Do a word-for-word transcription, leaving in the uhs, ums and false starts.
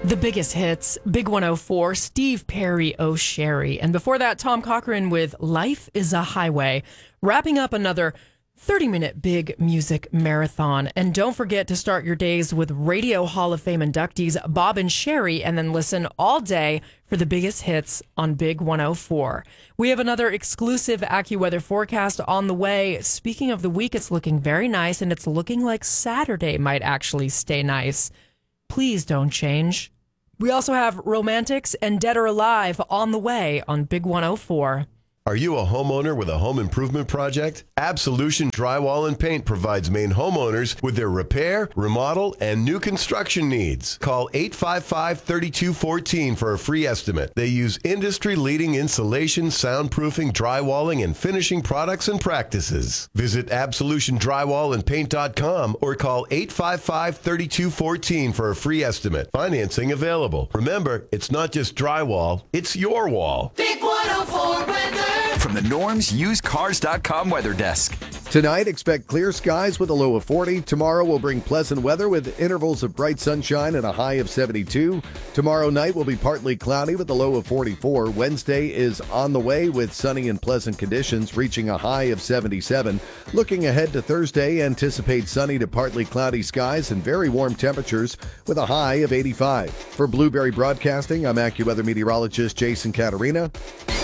The biggest hits, Big one oh four, Steve Perry, Oh Sherry. And before that, Tom Cochran with Life is a Highway, wrapping up another thirty-minute big music marathon. And don't forget to start your days with Radio Hall of Fame inductees Bob and Sherry, and then listen all day for the biggest hits on Big one oh four. We have another exclusive AccuWeather forecast on the way. Speaking of the week, it's looking very nice, and it's looking like Saturday might actually stay nice. Please don't change. We also have Romantics and Dead or Alive on the way on Big one oh four. Are you a homeowner with a home improvement project? Absolution Drywall and Paint provides Maine homeowners with their repair, remodel, and new construction needs. Call eight five five, three two one four for a free estimate. They use industry-leading insulation, soundproofing, drywalling, and finishing products and practices. Visit absolution drywall and paint dot com or call eight five five, three two one four for a free estimate. Financing available. Remember, it's not just drywall, it's your wall. Big one oh four weather. From the Norm's Used Cars dot com weather desk. Tonight, expect clear skies with a low of forty. Tomorrow will bring pleasant weather with intervals of bright sunshine and a high of seventy-two. Tomorrow night will be partly cloudy with a low of forty-four. Wednesday is on the way with sunny and pleasant conditions, reaching a high of seventy-seven. Looking ahead to Thursday, anticipate sunny to partly cloudy skies and very warm temperatures with a high of eighty-five. For Blueberry Broadcasting, I'm AccuWeather meteorologist Jason Caterina.